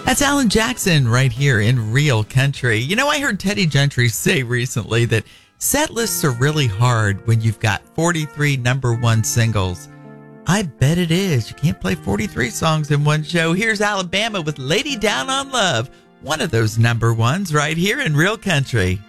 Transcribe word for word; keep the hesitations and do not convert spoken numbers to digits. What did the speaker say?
That's Alan Jackson right here in Real Country. You know, I heard Teddy Gentry say recently that set lists are really hard when you've got forty-three number one singles. I bet it is. You can't play forty-three songs in one show. Here's Alabama with Lady Down on Love, one of those number ones right here in Real Country.